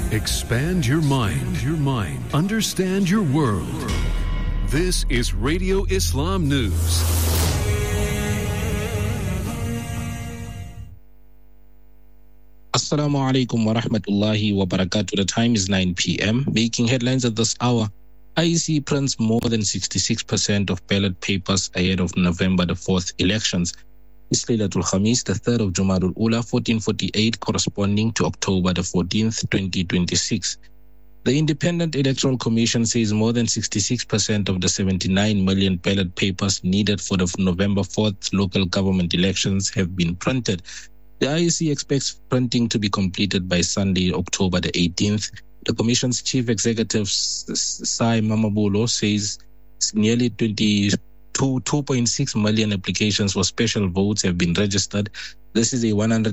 Expand your mind. Understand your world. This is Radio Islam News. Assalamu alaikum wa rahmatullahi wa barakatuh. The time is 9 p.m. Making headlines at this hour. IEC prints more than 66% of ballot papers ahead of November the 4th elections. It's Laylatul Khamis, the 3rd of Jumadul Ula, 1448, corresponding to October the 14th, 2026. The Independent Electoral Commission says more than 66% of the 79 million ballot papers needed for the November 4th local government elections have been printed. The IEC expects printing to be completed by Sunday, October the 18th. The Commission's Chief Executive, Sai Mamabulo, says nearly 2.6 million applications for special votes have been registered. This is a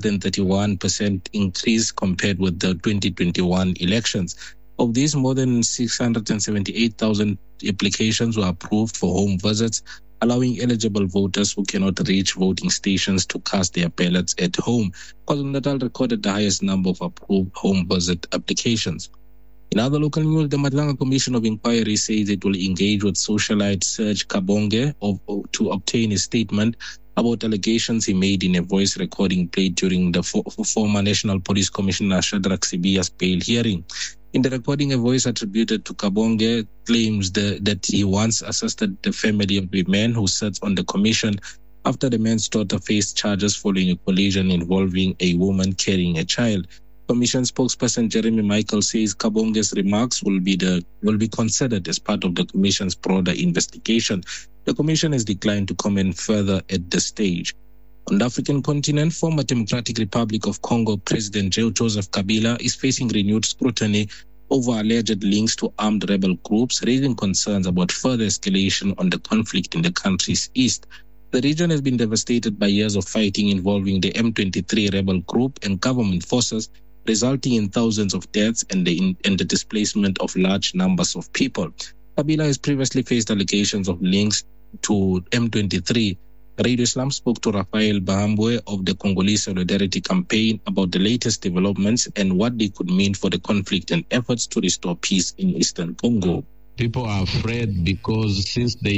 131% increase compared with the 2021 elections. Of these, more than 678,000 applications were approved for home visits, allowing eligible voters who cannot reach voting stations to cast their ballots at home. KwaZulu-Natal recorded the highest number of approved home visit applications. In other local news, the Madlanga Commission of Inquiry says it will engage with socialite Serge Kabonge to obtain a statement about allegations he made in a voice recording played during the former National Police Commissioner Shadrack Sibiya's bail hearing. In the recording, a voice attributed to Kabonge claims that he once assisted the family of a man who sits on the commission after the man's daughter faced charges following a collision involving a woman carrying a child. Commission spokesperson Jeremy Michael says Kabonge's remarks will be considered as part of the Commission's broader investigation. The Commission has declined to comment further at this stage. On the African continent, former Democratic Republic of Congo President Joseph Kabila is facing renewed scrutiny over alleged links to armed rebel groups, raising concerns about further escalation on the conflict in the country's east. The region has been devastated by years of fighting involving the M23 rebel group and government forces, resulting in thousands of deaths and the displacement of large numbers of people. Kabila has previously faced allegations of links to M23. Radio Islam spoke to Rafael Bahambwe of the Congolese Solidarity Campaign about the latest developments and what they could mean for the conflict and efforts to restore peace in Eastern Congo. People are afraid because since the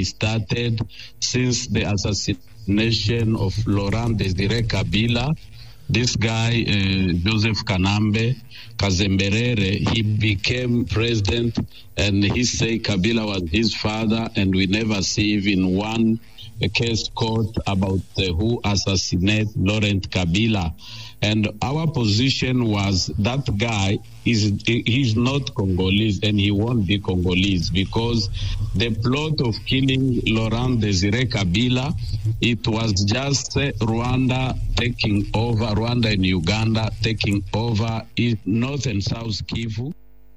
assassination of Laurent Desire Kabila, this guy, Joseph Kazemberere, he became president, and he say Kabila was his father, and we never see even one case court about who assassinated Laurent Kabila. And our position was that guy he's not Congolese, and he won't be Congolese, because the plot of killing Laurent Desire Kabila, it was just Rwanda and Uganda taking over North and South Kivu.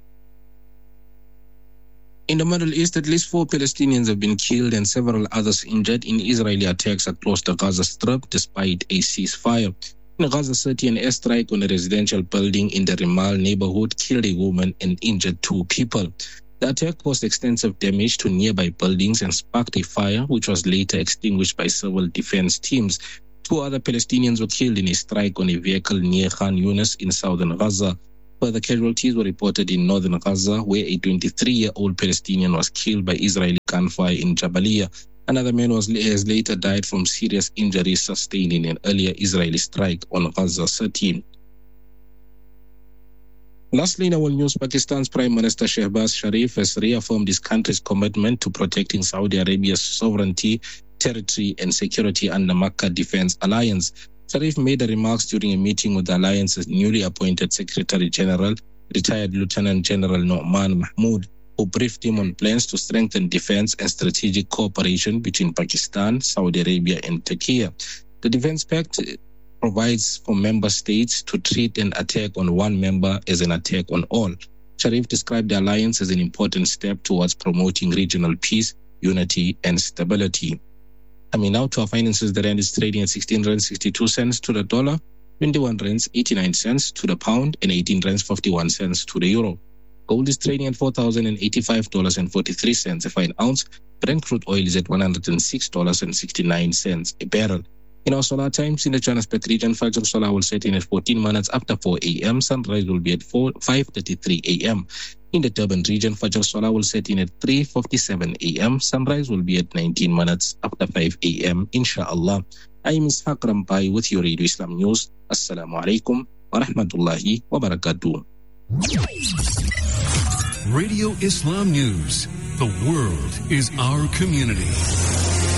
In the Middle East, at least 4 Palestinians have been killed and several others injured in Israeli attacks across the Gaza Strip despite a ceasefire. In Gaza City, an airstrike on a residential building in the Rimal neighborhood killed a woman and injured 2 people. The attack caused extensive damage to nearby buildings and sparked a fire, which was later extinguished by civil defense teams. 2 other Palestinians were killed in a strike on a vehicle near Khan Yunis in southern Gaza. Further casualties were reported in northern Gaza, where a 23-year-old Palestinian was killed by Israeli gunfire in Jabalia. Another man has later died from serious injuries sustained in an earlier Israeli strike on Gaza City. Lastly, in our news, Pakistan's Prime Minister Shehbaz Sharif has reaffirmed his country's commitment to protecting Saudi Arabia's sovereignty, territory, and security under Makkah Defense Alliance. Sharif made the remarks during a meeting with the alliance's newly appointed Secretary General, retired Lieutenant General Noman Mahmood, who briefed him on plans to strengthen defense and strategic cooperation between Pakistan, Saudi Arabia, and Turkey. The Defense Pact provides for member states to treat an attack on one member as an attack on all. Sharif described the alliance as an important step towards promoting regional peace, unity, and stability. Coming now to our finances, the rand is trading at 16 rands 62 cents to the dollar, 21 rands 89 cents to the pound, and 18 rands 51 cents to the euro. Gold is trading at $4,085.43 a fine ounce. Brent crude oil is at $106.69 a barrel. In our solar times in the Johannesburg region, Fajr Solar will set in at 14 minutes after 4 a.m. Sunrise will be at 5:33 a.m. In the Durban region, Fajr Solar will set in at 3:57 a.m. Sunrise will be at 19 minutes after 5 a.m. Inshallah. I am Ishaq Rampai with your Radio Islam News. Assalamu alaikum wa rahmatullahi wa barakatuh. Radio Islam News. The world is our community.